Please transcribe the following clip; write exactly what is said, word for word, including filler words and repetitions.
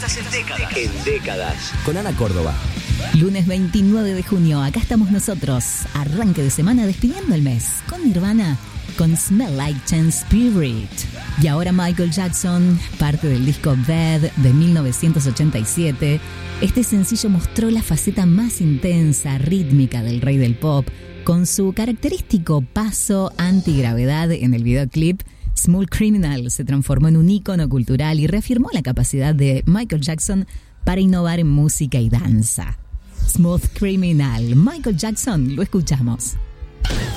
Estás en décadas. En décadas. Con Ana Córdoba. Lunes veintinueve de junio, acá estamos nosotros. Arranque de semana despidiendo el mes con Nirvana, con Smell Like Teen Spirit. Y ahora Michael Jackson, parte del disco Bad de mil novecientos ochenta y siete. Este sencillo mostró la faceta más intensa, rítmica del rey del pop, con su característico paso antigravedad en el videoclip. Smooth Criminal se transformó en un ícono cultural y reafirmó la capacidad de Michael Jackson para innovar en música y danza. Smooth Criminal, Michael Jackson, lo escuchamos.